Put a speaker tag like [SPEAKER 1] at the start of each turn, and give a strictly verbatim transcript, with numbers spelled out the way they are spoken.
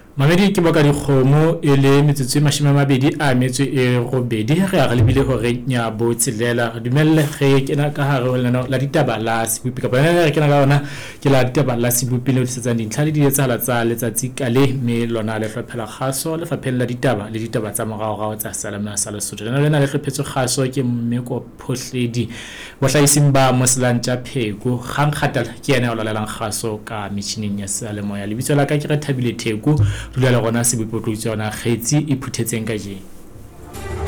[SPEAKER 1] Mamedi ke boka dikgomo e le metsotso e mashome a mabedi a metso e robedi re a re lebile hore nya bo tshelela re dumelle ge ke na ka hare ho lena la ditaba la sebupi kapa lena re ke na ka ona ke la ditaba la sebupi le disetsang dintlha le di etsahala tsa letsatsi ka le me lona le hlophela kgaso le faphella ditaba le ditaba tsa moraorao tsa Salamina sa Lesotho lena lena le hlophetswe kgaso ke Mmeko Phohledi bohlaising ba Moslantja Pheko gang kgatala ke yena o lalelang kgaso ka metjhineng ya salemoya lebitso la ka ke re Thabile Theku dula le gona sebupi o tlo tsona kgetsi e phuthetseng ka je.